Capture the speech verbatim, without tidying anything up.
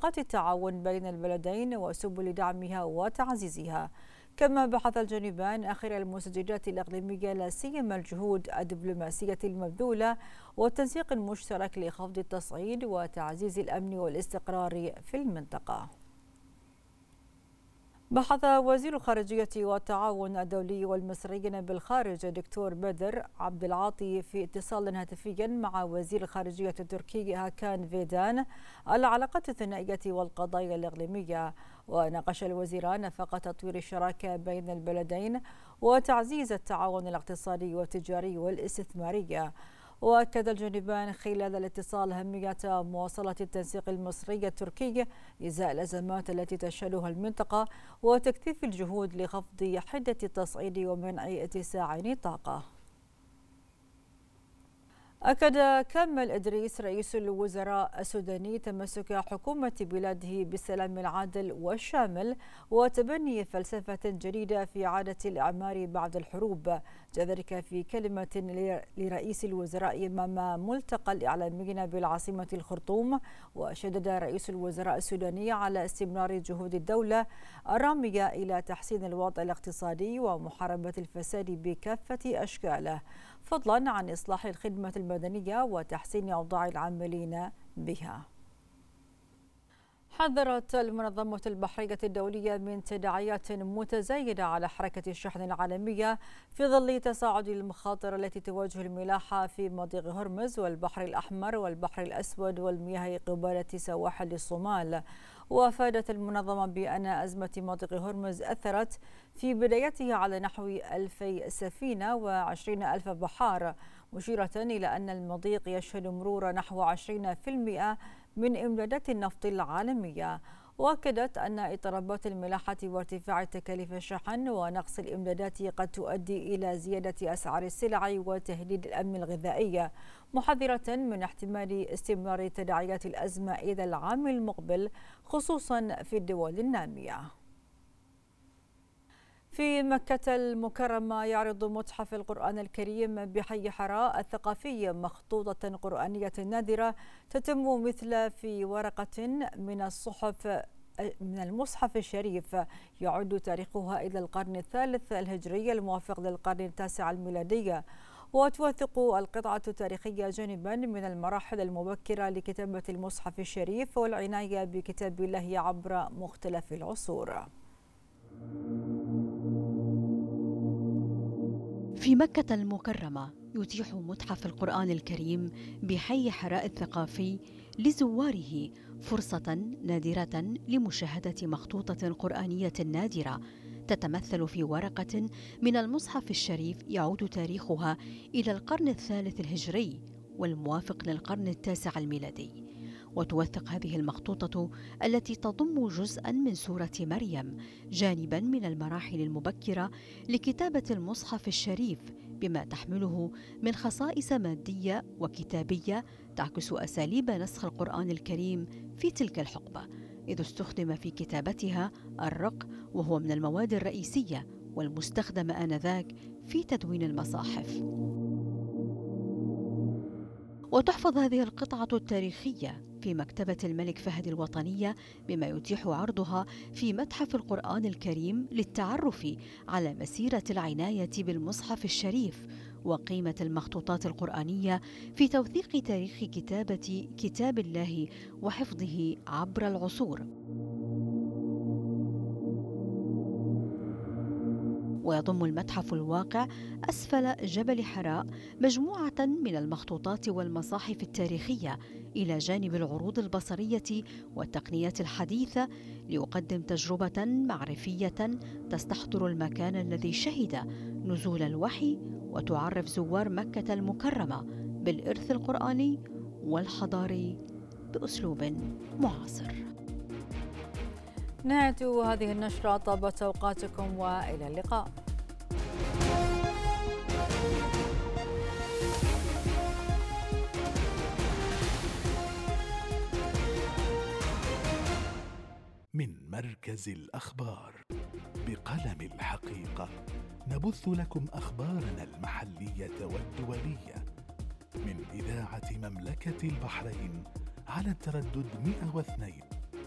علاقات التعاون بين البلدين وسبل دعمها وتعزيزها. كما بحث الجانبان آخر المستجدات الإقليمية لا سيما الجهود الدبلوماسية المبذولة والتنسيق المشترك لخفض التصعيد وتعزيز الأمن والاستقرار في المنطقة. بحث وزير الخارجية والتعاون الدولي والمصريين بالخارج الدكتور بدر عبد العاطي في اتصال هاتفي مع وزير الخارجية التركي هاكان فيدان العلاقات الثنائية والقضايا الإقليمية، وناقش الوزيران نفق تطوير الشراكة بين البلدين وتعزيز التعاون الاقتصادي والتجاري والاستثماري. وأكد الجانبان خلال الاتصال أهمية مواصلة التنسيق المصري التركي إزاء الأزمات التي تشهدها المنطقة وتكثيف الجهود لخفض حدة التصعيد ومنع اتساع نطاقه. أكد كامل إدريس رئيس الوزراء السوداني تمسك حكومة بلاده بالسلام العادل والشامل وتبني فلسفة جديدة في إعادة الإعمار بعد الحروب، ذلك في كلمة لرئيس الوزراء أمام ملتقى الإعلاميين بالعاصمة الخرطوم. وشدد رئيس الوزراء السوداني على استمرار جهود الدولة الرامية إلى تحسين الوضع الاقتصادي ومحاربة الفساد بكافة أشكاله، فضلا عن إصلاح الخدمة المدنية وتحسين أوضاع العاملين بها. حذرت المنظمة البحرية الدولية من تداعيات متزايدة على حركة الشحن العالمية في ظل تصاعد المخاطر التي تواجه الملاحة في مضيق هرمز والبحر الأحمر والبحر الأسود والمياه قبالة سواحل الصومال. وأفادت المنظمة بأن أزمة مضيق هرمز أثرت في بدايتها على نحو ألفي سفينة وعشرين ألف بحار، مشيرة إلى أن المضيق يشهد مرور نحو عشرين بالمئة من إمدادات النفط العالمية. وأكدت أن اضطرابات الملاحة وارتفاع تكاليف الشحن ونقص الإمدادات قد تؤدي إلى زيادة أسعار السلع وتهديد الأمن الغذائي، محذرة من احتمال استمرار تداعيات الأزمة إلى العام المقبل خصوصا في الدول النامية. في مكة المكرمة يعرض متحف القرآن الكريم بحي حراء الثقافي مخطوطة قرآنية نادرة تتم مثل في ورقة من الصحف من المصحف الشريف يعد تاريخها إلى القرن الثالث الهجري الموافق للقرن التاسع الميلادي. وتوثق القطعة التاريخية جانبا من المراحل المبكرة لكتابة المصحف الشريف والعناية بكتاب الله عبر مختلف العصور. في مكة المكرمة يتيح متحف القرآن الكريم بحي حراء الثقافي لزواره فرصة نادرة لمشاهدة مخطوطة قرآنية نادرة تتمثل في ورقة من المصحف الشريف يعود تاريخها إلى القرن الثالث الهجري والموافق للقرن التاسع الميلادي. وتوثق هذه المخطوطة التي تضم جزءا من سورة مريم جانبا من المراحل المبكرة لكتابة المصحف الشريف بما تحمله من خصائص مادية وكتابية تعكس أساليب نسخ القرآن الكريم في تلك الحقبة، إذ استخدم في كتابتها الرق وهو من المواد الرئيسية والمستخدمة آنذاك في تدوين المصاحف. وتحفظ هذه القطعة التاريخية في مكتبة الملك فهد الوطنية بما يتيح عرضها في متحف القرآن الكريم للتعرف على مسيرة العناية بالمصحف الشريف وقيمة المخطوطات القرآنية في توثيق تاريخ كتابة كتاب الله وحفظه عبر العصور. ويضم المتحف الواقع أسفل جبل حراء مجموعة من المخطوطات والمصاحف التاريخية إلى جانب العروض البصرية والتقنيات الحديثة ليقدم تجربة معرفية تستحضر المكان الذي شهد نزول الوحي وتعرف زوار مكة المكرمة بالإرث القرآني والحضاري بأسلوب معاصر. نهاية هذه النشرة، طابت أوقاتكم وإلى اللقاء. من مركز الأخبار بقلم الحقيقة نبث لكم أخبارنا المحلية والدولية من إذاعة مملكة البحرين على التردد مئة واثنين